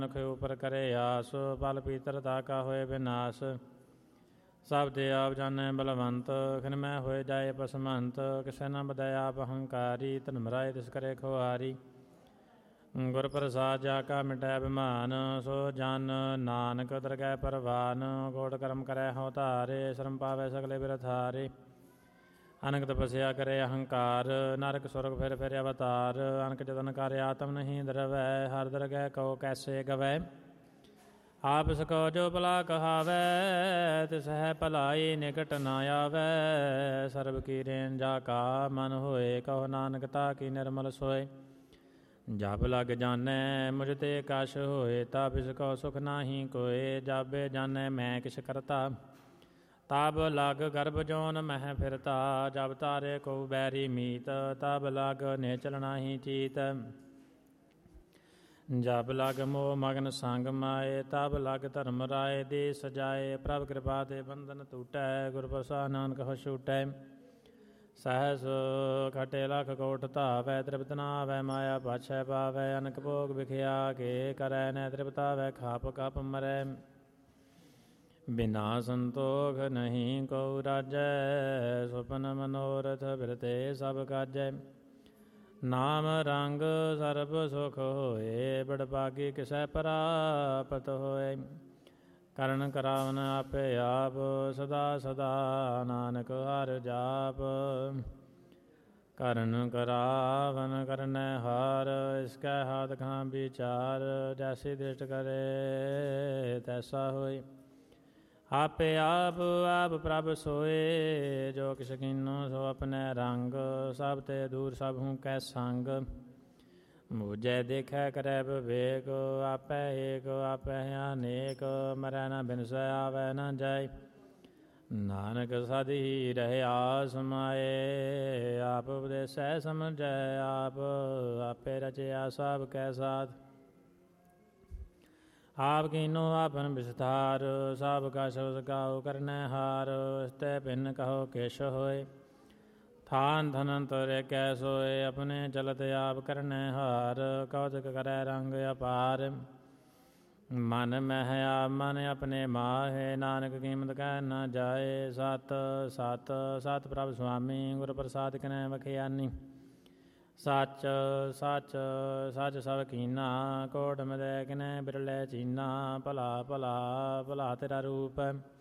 ਨਖ ਉਪਰ ਕਰੇ ਆਸ, ਪਲ ਪੀਤਰਤਾ ਕਾ ਹੋਏ ਵਿਨਾਸ਼। ਸਭ ਤੇ ਆਪ ਜਾਣੈ ਬਲਵੰਤ, ਖਿਨ ਮੈਂ ਹੋਏ ਜਾਏ ਪਸਮੰਤ। ਕਿਸੇ ਨ ਬਦੈ ਆਪ ਹੰਕਾਰੀ, ਧਰਮਰਾਏ ਤਿਸ ਕਰੇ ਖੁਆਰੀ। ਗੁਰ ਪ੍ਰਸਾਦ ਜਾ ਕਾ ਮਿਟੈ ਬਿਮਾਨ, ਸੋ ਜਨ ਨਾਨਕ ਦਰਗਹਿ ਪਰਵਾਨ। ਕੋਟ ਕਰਮ ਕਰੈ ਹਉ ਧਾਰੇ, ਸ਼ਰਮ ਪਾਵੈ ਸਗਲੇ ਬਿਰਥਾਰੇ। ਅਨਕ ਤਪਸਿਆ ਕਰੇ ਅਹੰਕਾਰ, ਨਰਕ ਸੁਰਗ ਫਿਰ ਫਿਰ ਅਵਤਾਰ। ਅਨਕ ਜਤਨ ਕਰ ਆਤਮ ਨਹੀਂ ਦਰਵੈ, ਹਰ ਦਰਗਹਿ ਕਉ ਕੈਸੇ ਗਵੈ। ਆਪ ਸਕੋ ਜੋ ਭਲਾ ਕਹਾਵੈ, ਤਿਸ ਹੈ ਭਲਾਈ ਨਿਕਟ ਨਾ ਆਵੈ। ਸਰਬ ਕੀ ਰੇਨ ਜਾ ਕਾ ਮਨ ਹੋਏ, ਕਹੋ ਨਾਨਕ ਤਾ ਕੀ ਨਿਰਮਲ ਸੋਏ। ਜਬ ਲਗ ਜਾਣੈ ਮੁਝ ਤੇ ਕਛ ਹੋਏ, ਤਬ ਇਸ ਕੋ ਸੁਖ ਨਾਹੀ ਕੋਏ। ਜਾਬੇ ਜਾਣੈ ਮੈਂ ਕਿਛ ਕਰਤਾ, ਤਬ ਲਗ ਗਰਭ ਜੋਨ ਮਹਿ ਫਿਰਤਾ। ਜਬ ਤਾਰੇ ਕੋ ਬੈਰੀ ਮੀਤ, ਤਬ ਲਗ ਨੇਚਲ ਨਾਹੀ ਚੀਤ। ਜਬ ਲਗ ਮੋਹ ਮਗਨ ਸੰਗ ਮਾਏ, ਤਬ ਲਗ ਧਰਮ ਰਾਏ ਦੇ ਸਜਾਏ। ਪ੍ਰਭ ਕਿਰਪਾ ਤੇ ਬੰਧਨ ਟੂਟੈ, ਗੁਰ ਪ੍ਰਸਾਦ ਨਾਨਕ ਹੋ ਛੂਟੈ। ਸਹਸ ਖਟੇ ਲਖ ਕੋਟ ਧਾਵੈ, ਤ੍ਰਿਪਤ ਨਾ ਆਵੈ ਮਾਇਆ ਪਾਛੈ ਪਾਵੈ। ਅਨਕ ਭੋਗ ਵਿਖਿਆ ਕੇ ਕਰੈ, ਨੈ ਤ੍ਰਿਪਤ ਆਵੈ ਖਾਪ ਕਪ ਮਰੈ। ਬਿਨਾ ਸੰਤੋਖ ਨਹੀਂ ਕਉ ਰਾਜੈ, ਸੁਪਨ ਮਨੋਰਥ ਬਿਰਤੇ ਸਭ ਕਾਜੈ। ਨਾਮ ਰੰਗ ਸਰਬ ਸੁਖ ਹੋਏ, ਬੜ ਭਾਗੀ ਕਿਸੈ ਪ੍ਰਾਪਤ ਹੋਏ। ਕਰਨ ਕਰਾਵਨ ਆਪੇ ਆਪ, ਸਦਾ ਸਦਾ ਨਾਨਕ ਹਰਿ ਜਾਪ। ਕਰਨ ਕਰਾਵਨ ਕਰਨੈ ਹਾਰ, ਇਸਕੈ ਹਾਥ ਖਾਂ ਵਿਚਾਰ। ਜੈਸੀ ਦ੍ਰਿਸ਼ਟ ਕਰੇ ਤੈਸਾ ਹੋਏ, ਆਪੇ ਆਪ ਆਪ ਪ੍ਰਭ ਸੋਏ। ਜੋ ਕਿਛ ਕੀਨੋ ਸੋ ਆਪਣੈ ਰੰਗ, ਸਭ ਤੇ ਦੂਰ ਸਭ ਹੂੰ ਕੈ ਸੰਗ। ਬੂਝੈ ਦੇਖੈ ਕਰੈ ਵਿਵੇਕ, ਆਪੈ ਏਕ ਆਪੈ ਅਨੇਕ। ਮਰੈ ਨ ਬਿਨਸੈ ਆਵੈ ਨ ਜਾਇ, ਨਾਨਕ ਸਦ ਹੀ ਰਹਿਆ ਸਮਾਏ। ਆਪ ਉਪਦੇਸੈ ਸਮਝੈ ਆਪ, ਆਪੇ ਰਚਿਆ ਸਭ ਕੈ ਸਾਥ। ਆਪ ਕੀਨੋ ਆਪਨ ਵਿਸਥਾਰ, ਸਭ ਕਾ ਸ਼ਬਦ ਗਾਓ ਕਰਨੈ ਹਾਰ। ਇਸਤੇ ਭਿੰਨ ਕਹੋ ਕਿਛ ਹੋਏ, ਥਾਨ ਧਨੰਤਰ ਕੈ ਸੋਏ। ਆਪਣੇ ਚਲਤ ਆਪ ਕਰਨੈ ਹਾਰ, ਕੌਤਕ ਕਰੈ ਰੰਗ ਅਪਾਰ। ਮਨ ਮਹਿ ਆਪ ਮਨ ਆਪਣੇ ਮਾਹੇ, ਨਾਨਕ ਕੀਮਤ ਕਹਿ ਨ ਜਾਏ। ਸਤ ਸਤ ਸਤ ਪ੍ਰਭ ਸੁਆਮੀ, ਗੁਰ ਪ੍ਰਸਾਦ ਕਿਨੈ ਵਖਿਆਨੀ। ਸੱਚ ਸੱਚ ਸੱਚ ਸਭ ਕੀਨਾ, ਕੋਟ ਮਿਲੈ ਕਿਨੈ ਬਿਰਲੇ ਚੀਨਾ। ਭਲਾ ਭਲਾ ਭਲਾ ਤੇਰਾ ਰੂਪ,